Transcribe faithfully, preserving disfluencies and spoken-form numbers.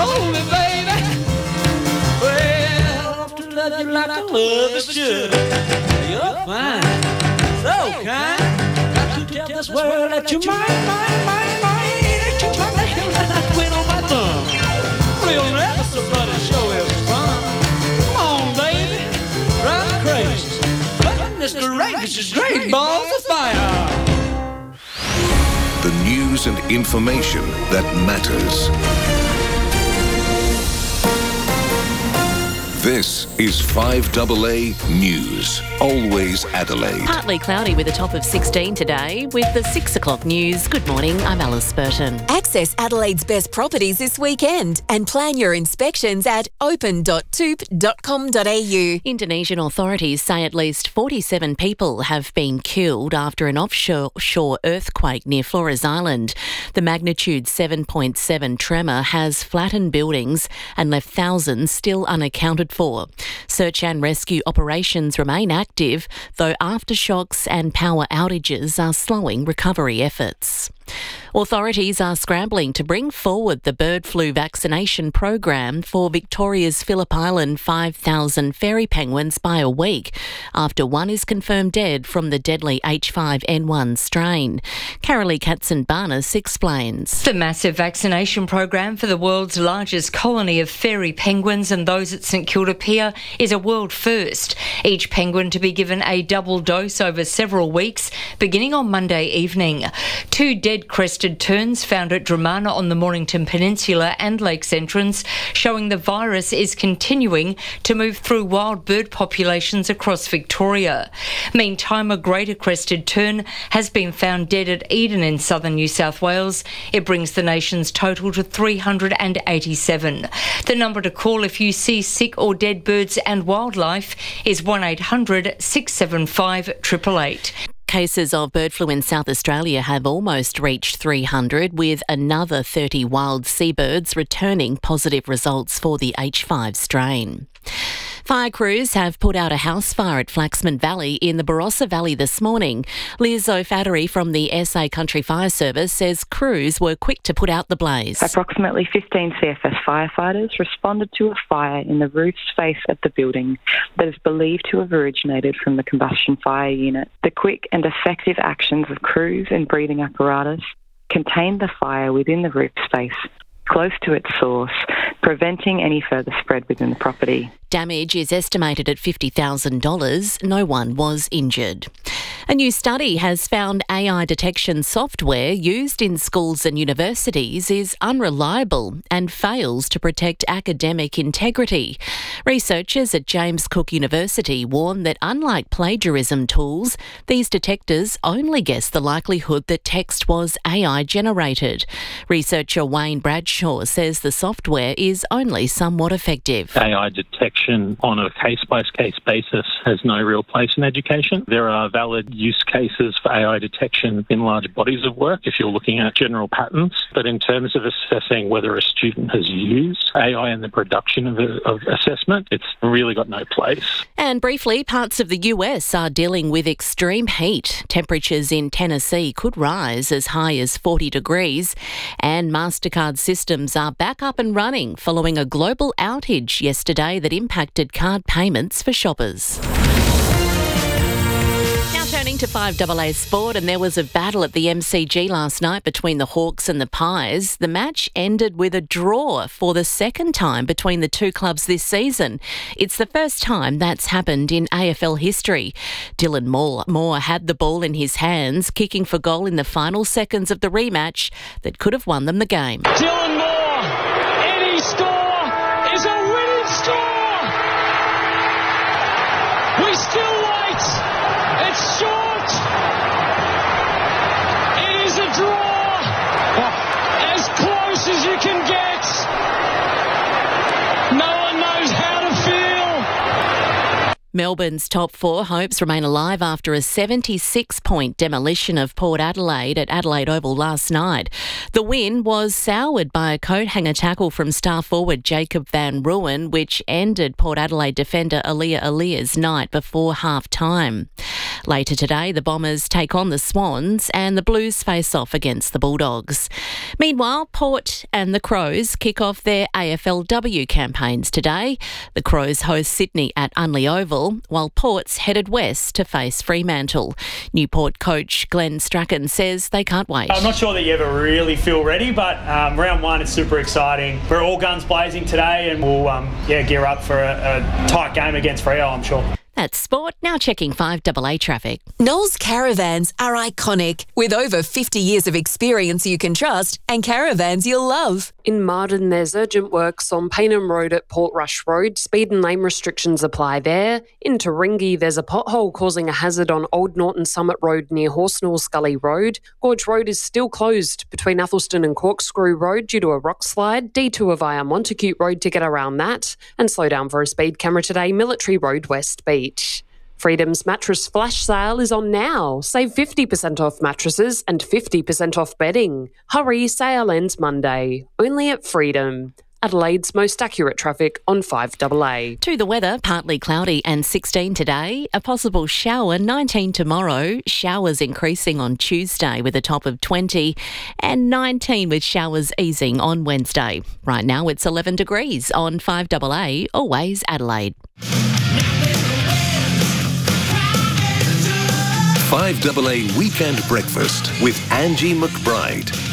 hold me, baby. Well, to love you like I love is should. You're fine, so kind. Got to tell this world that you're mine, mine, mine, mine. That you're my nail and I quit on my thumb. We'll never somebody show us fun. Come on, baby, drive me crazy. But Mister Rangus is great balls of fire. The news and information that matters. This is five A A News. Always Adelaide. Partly cloudy with a top of sixteen today. With the six o'clock news, good morning, I'm Alice Burton. Access Adelaide's best properties this weekend and plan your inspections at open dot toop dot com dot a u. Indonesian authorities say at least forty-seven people have been killed after an offshore shore earthquake near Flores Island. The magnitude seven point seven tremor has flattened buildings and left thousands still unaccounted for. Search and rescue operations remain active, though aftershocks and power outages are slowing recovery efforts. Authorities are scrambling to bring forward the bird flu vaccination program for Victoria's Phillip Island five thousand fairy penguins by a week after one is confirmed dead from the deadly H five N one strain. Carolee Katzenbarnes explains. The massive vaccination program for the world's largest colony of fairy penguins and those at St Kilda Pier is a world first. Each penguin to be given a double dose over several weeks, beginning on Monday evening. Two dead crested terns found at Dramana on the Mornington Peninsula and Lakes Entrance, showing the virus is continuing to move through wild bird populations across Victoria. Meantime, a greater crested tern has been found dead at Eden in southern New South Wales. It brings the nation's total to three hundred eighty-seven. The number to call if you see sick or dead birds and wildlife is one eight hundred six seven five eight eight eight. Cases of bird flu in South Australia have almost reached three hundred, with another thirty wild seabirds returning positive results for the H five strain. Fire crews have put out a house fire at Flaxman Valley in the Barossa Valley this morning. Liz O'Flaherty from the S A Country Fire Service says crews were quick to put out the blaze. Approximately fifteen C F S firefighters responded to a fire in the roof space of the building that is believed to have originated from the combustion fire unit. The quick and effective actions of crews and breathing apparatus contained the fire within the roof space, close to its source, preventing any further spread within the property. Damage is estimated at fifty thousand dollars. No one was injured. A new study has found A I detection software used in schools and universities is unreliable and fails to protect academic integrity. Researchers at James Cook University warn that unlike plagiarism tools, these detectors only guess the likelihood that text was A I generated. Researcher Wayne Bradshaw says the software is only somewhat effective. A I detection on a case-by-case basis has no real place in education. There are valid use cases for A I detection in large bodies of work if you're looking at general patterns. But in terms of assessing whether a student has used A I in the production of, a, of assessment, it's really got no place. And briefly, parts of the U S are dealing with extreme heat. Temperatures in Tennessee could rise as high as forty degrees, and MasterCard systems are back up and running following a global outage yesterday that impacted card payments for shoppers. Now turning to five A A Sport, and there was a battle at the M C G last night between the Hawks and the Pies. The match ended with a draw for the second time between the two clubs this season. It's the first time that's happened in A F L history. Dylan Moore, Moore had the ball in his hands, kicking for goal in the final seconds of the rematch that could have won them the game. Dylan Moore, any score is a winning score! We still wait! It's short! It is a draw! As close as you can get! No one knows how to feel! Melbourne's top four hopes remain alive after a seventy-six point demolition of Port Adelaide at Adelaide Oval last night. The win was soured by a coat hanger tackle from star forward Jacob van Rooyen, which ended Port Adelaide defender Aaliyah Aaliyah's night before half-time. Later today, the Bombers take on the Swans and the Blues face off against the Bulldogs. Meanwhile, Port and the Crows kick off their A F L W campaigns today. The Crows host Sydney at Unley Oval, while Port's headed west to face Fremantle. Newport coach Glenn Strachan says they can't wait. I'm not sure that you ever really feel ready, but um, round one is super exciting. We're all guns blazing today, and we'll um, yeah gear up for a, a tight game against Freo, I'm sure. That's sport. Now checking five double A traffic. Knowles Caravans are iconic, with over fifty years of experience you can trust and caravans you'll love. In Marden, there's urgent works on Paynham Road at Portrush Road. Speed and lane restrictions apply there. In Taringi, there's a pothole causing a hazard on Old Norton Summit Road near Horsnell Scully Road. Gorge Road is still closed between Athelston and Corkscrew Road due to a rock slide. Detour via Montacute Road to get around that. And slow down for a speed camera today, Military Road West Beach. Freedom's mattress flash sale is on now. Save fifty percent off mattresses and fifty percent off bedding. Hurry, sale ends Monday. Only at Freedom. Adelaide's most accurate traffic on five double A. To the weather, partly cloudy and sixteen today. A possible shower, nineteen tomorrow. Showers increasing on Tuesday with a top of twenty and nineteen with showers easing on Wednesday. Right now it's eleven degrees on five double A, always Adelaide. five double A Weekend Breakfast with Angie McBride.